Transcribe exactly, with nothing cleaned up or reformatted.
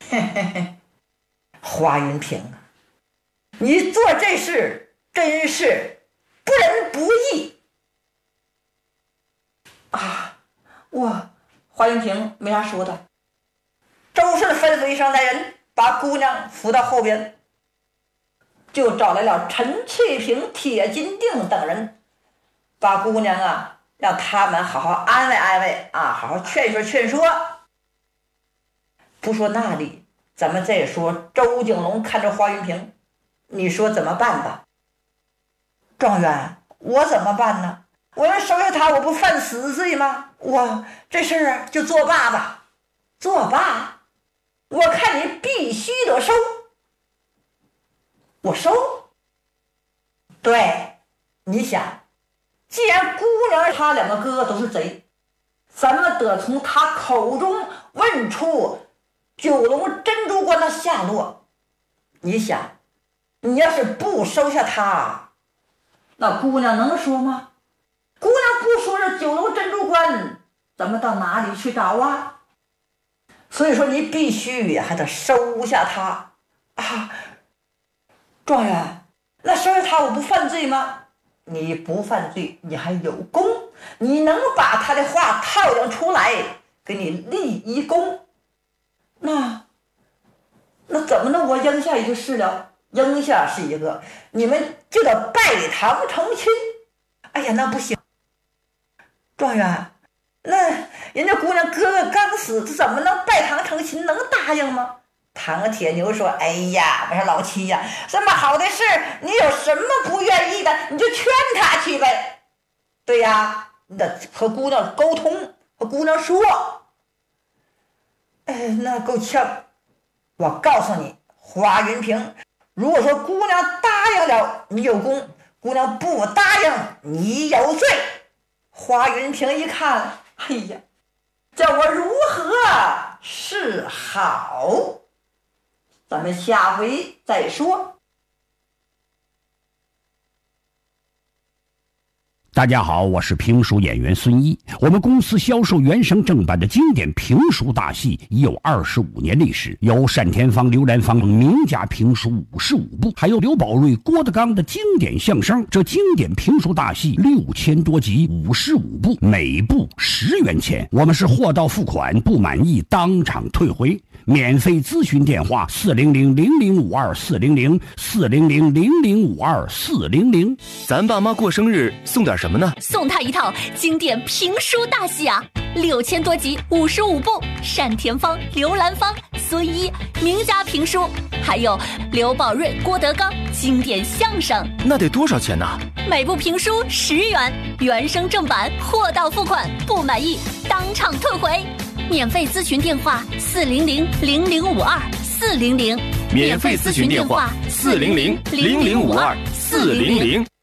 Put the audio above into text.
嘿嘿嘿，华云平啊，你做这事真是不仁不义啊！我华云平没啥说的，周氏分随上来人，把姑娘扶到后边，就找来了陈翠萍、铁金锭等人，把姑娘啊让他们好好安慰安慰啊，好好劝说劝说。不说那里，咱们再说周景龙看着华云平，你说怎么办吧？状元，我怎么办呢？我要收下他，我不犯死罪吗？我这事儿就作罢吧。作罢？我看你必须得收。我收？对，你想，既然姑娘她两个哥哥都是贼，咱们得从他口中问出九龙珍珠关的下落。你想，你要是不收下他，那姑娘能说吗？姑娘不说这九龙珍珠关，咱们到哪里去找啊？所以说你必须还得收下他啊！状元，那收下他我不犯罪吗？你不犯罪，你还有功，你能把他的话套用出来，给你立一功。那那怎么能我应下也就是了？应下是一个，你们就得拜堂成亲。哎呀，那不行，状元，那人家姑娘哥哥刚死，这怎么能拜堂成亲？能答应吗？唐铁牛说：“哎呀，我说老七呀，这么好的事，你有什么不愿意的，你就劝他去呗。对呀，你得和姑娘沟通，和姑娘说。哎，那够呛。我告诉你，华云平，如果说姑娘答应了，你有功；姑娘不答应，你有罪。”华云平一看，哎呀，叫我如何是好？咱们下回再说。 大家好，我是评书演员孙一。我们公司销售原声正版的经典评书大戏已有二十五年历史，有单田芳、刘兰芳名家评书五十五部，还有刘宝瑞、郭德纲的经典相声。这经典评书大戏六千多集，五十五部，每部十元钱。我们是货到付款，不满意当场退回。免费咨询电话：四零零零零五二四零零四零零零零五二四零零。 咱爸妈过生日送点什么呢？ 送他一套经典评书大戏啊，六千多集，五十五部，单田芳、刘兰芳、孙一名家评书，还有刘宝瑞、郭德纲经典相声。 那得多少钱呢？ 每部评书十元，原声正版，货到付款，不满意当场退回。免费咨询电话：四零零零零五二四零零。 免费咨询电话：四零零零零五二四零零。